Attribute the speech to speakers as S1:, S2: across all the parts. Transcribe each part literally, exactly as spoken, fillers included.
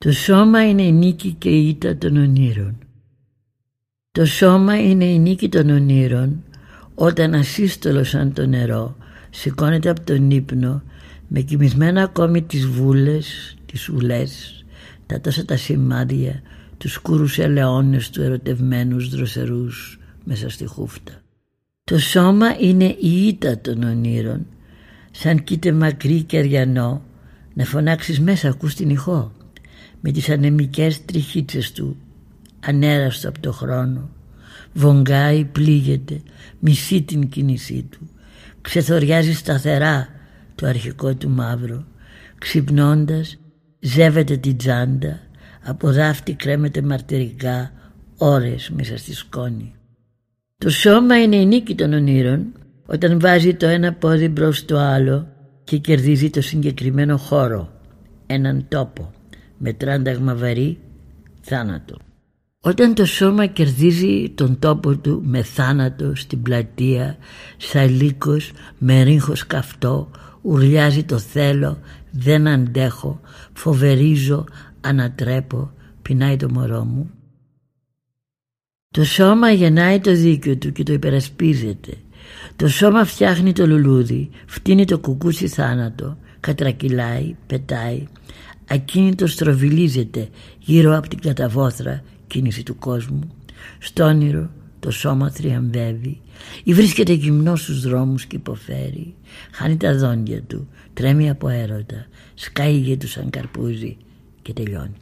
S1: Το σώμα είναι η νίκη και η ήττα των ονείρων. Το σώμα είναι η νίκη των ονείρων όταν ασύστολο σαν το νερό σηκώνεται από τον ύπνο με κοιμισμένα ακόμη τις βούλες, τις ουλές, τα τόσα τα σημάδια, τους σκούρους ελαιώνες του ερωτευμένους δροσερούς μέσα στη χούφτα. Το σώμα είναι η ήττα των ονείρων, σαν κοίται μακρύ και αριανό να φωνάξεις μέσα, ακούς την ηχό, με τις ανεμικές τριχίτσες του, ανέραστο από το χρόνο, βογγάει, πλήγεται, μισεί την κίνησή του, ξεθοριάζει σταθερά το αρχικό του μαύρο, ξυπνώντας ζεύεται την τσάντα, από δάφτη κρέμεται μαρτυρικά ώρες μέσα στη σκόνη. Το σώμα είναι η νίκη των ονείρων όταν βάζει το ένα πόδι μπρος στο άλλο και κερδίζει το συγκεκριμένο χώρο, έναν τόπο με τράνταγμα βαρύ, θάνατο. Όταν το σώμα κερδίζει τον τόπο του με θάνατο στην πλατεία, σαν λύκος με ρίγχος καυτό, ουρλιάζει το θέλω, δεν αντέχω, φοβερίζω, ανατρέπω, πεινάει το μωρό μου. Το σώμα γεννάει το δίκιο του και το υπερασπίζεται. Το σώμα φτιάχνει το λουλούδι, φτύνει το κουκούτσι θάνατο, κατρακυλάει, πετάει, ακίνητο στροβιλίζεται γύρω από την καταβόθρα κίνηση του κόσμου. Στο όνειρο το σώμα θριαμβεύει ή βρίσκεται γυμνό στους δρόμους και υποφέρει. Χάνει τα δόντια του, τρέμει από έρωτα, σκάει γη του σαν καρπούζι και τελειώνει.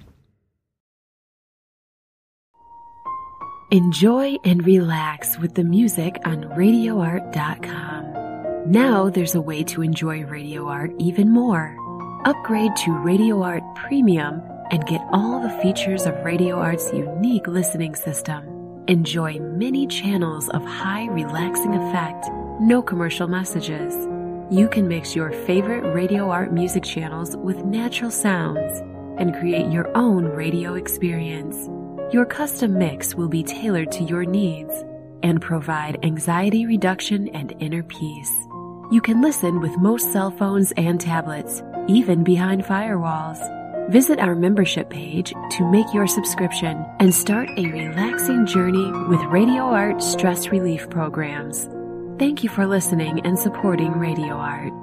S2: Enjoy and relax with the music on radio art dot com. Now there's a way to enjoy Radio Art even more. Upgrade to Radio Art Premium and get all the features of Radio Art's unique listening system. Enjoy many channels of high relaxing effect, no commercial messages. You can mix your favorite Radio Art music channels with natural sounds and create your own radio experience. Your custom mix will be tailored to your needs and provide anxiety reduction and inner peace. You can listen with most cell phones and tablets, even behind firewalls. Visit our membership page to make your subscription and start a relaxing journey with Radio Art stress relief programs. Thank you for listening and supporting Radio Art.